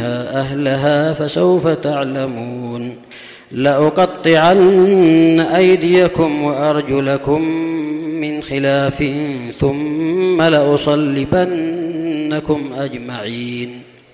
منها أهلها فسوف تعلمون لأقطعن أيديكم وأرجلكم من خلاف ثم لأصلبنكم أجمعين